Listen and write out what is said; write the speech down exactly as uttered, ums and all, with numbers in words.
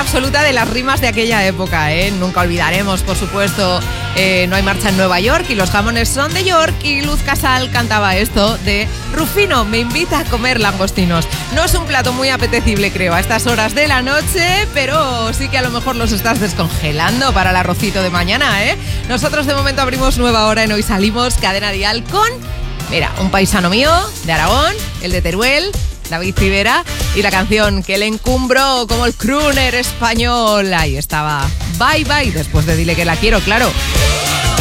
absoluta de las rimas de aquella época, ¿eh? Nunca olvidaremos, por supuesto, eh, No hay marcha en Nueva York y los jamones son de York, y Luz Casal cantaba esto de Rufino me invita a comer langostinos. No es un plato muy apetecible, creo, a estas horas de la noche, pero sí que a lo mejor los estás descongelando para el arrocito de mañana, ¿eh? Nosotros de momento abrimos nueva hora en Hoy Salimos, Cadena Dial, con, mira, un paisano mío de Aragón, el de Teruel, David Rivera, y la canción que le encumbró como el crooner español. Ahí estaba, Bye Bye, después de Dile que la quiero, claro.